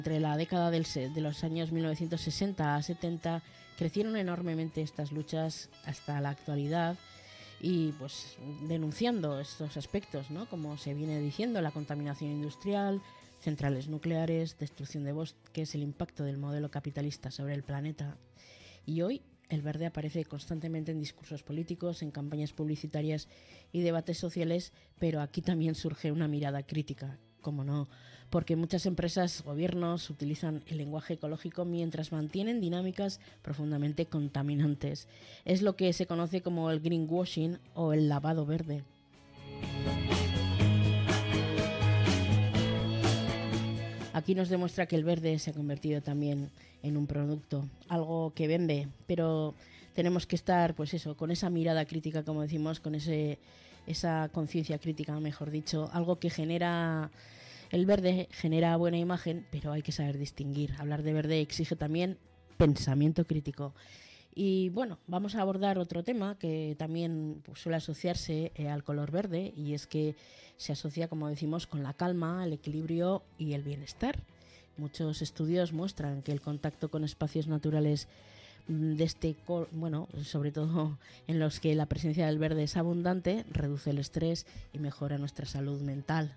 Entre la década de los años 1960 a 70 crecieron enormemente estas luchas hasta la actualidad y pues denunciando estos aspectos, ¿no? Como se viene diciendo, la contaminación industrial, centrales nucleares, destrucción de bosques, el impacto del modelo capitalista sobre el planeta. Y hoy el verde aparece constantemente en discursos políticos, en campañas publicitarias y debates sociales, pero aquí también surge una mirada crítica. Cómo no, porque muchas empresas, gobiernos utilizan el lenguaje ecológico mientras mantienen dinámicas profundamente contaminantes. Es lo que se conoce como el greenwashing o el lavado verde. Aquí nos demuestra que el verde se ha convertido también en un producto, algo que vende, pero tenemos que estar, pues eso, con esa mirada crítica, como decimos, con esa conciencia crítica, mejor dicho, algo que genera. El verde genera buena imagen, pero hay que saber distinguir. Hablar de verde exige también pensamiento crítico. Y bueno, vamos a abordar otro tema que también pues, suele asociarse al color verde, y es que se asocia, como decimos, con la calma, el equilibrio y el bienestar. Muchos estudios muestran que el contacto con espacios naturales sobre todo en los que la presencia del verde es abundante, reduce el estrés y mejora nuestra salud mental.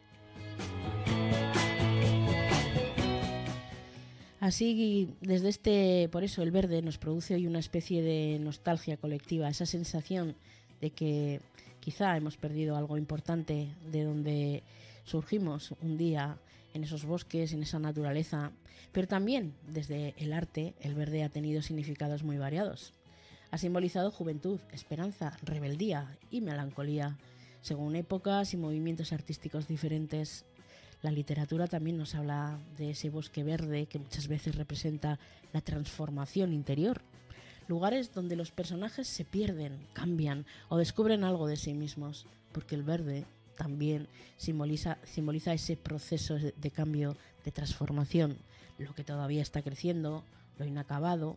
Así, por eso el verde nos produce hoy una especie de nostalgia colectiva, esa sensación de que quizá hemos perdido algo importante de donde surgimos un día, en esos bosques, en esa naturaleza, pero también desde el arte el verde ha tenido significados muy variados. Ha simbolizado juventud, esperanza, rebeldía y melancolía, según épocas y movimientos artísticos diferentes. La literatura también nos habla de ese bosque verde que muchas veces representa la transformación interior. Lugares donde los personajes se pierden, cambian o descubren algo de sí mismos, porque el verde también simboliza ese proceso de cambio, de transformación, lo que todavía está creciendo, lo inacabado.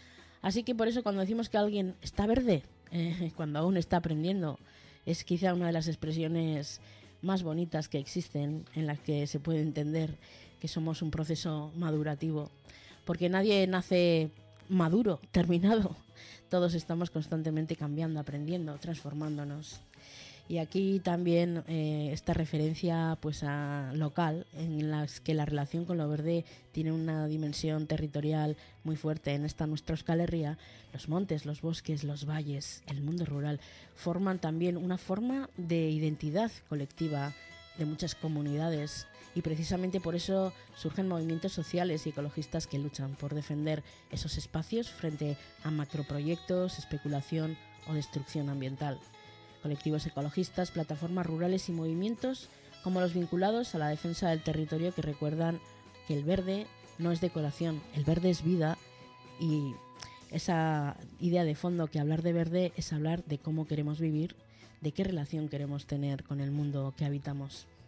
Así que por eso cuando decimos que alguien está verde, cuando aún está aprendiendo, es quizá una de las expresiones más bonitas que existen, en las que se puede entender que somos un proceso madurativo, porque nadie nace maduro, terminado. Todos estamos constantemente cambiando, aprendiendo, transformándonos. Y aquí también esta referencia pues a local, en las que la relación con lo verde tiene una dimensión territorial muy fuerte. En esta nuestra Euskal Herria, los montes, los bosques, los valles, el mundo rural forman también una forma de identidad colectiva de muchas comunidades, y precisamente por eso surgen movimientos sociales y ecologistas que luchan por defender esos espacios frente a macroproyectos, especulación o destrucción ambiental. Colectivos ecologistas, plataformas rurales y movimientos como los vinculados a la defensa del territorio, que recuerdan que el verde no es decoración, el verde es vida, y esa idea de fondo que hablar de verde es hablar de cómo queremos vivir, de qué relación queremos tener con el mundo que habitamos.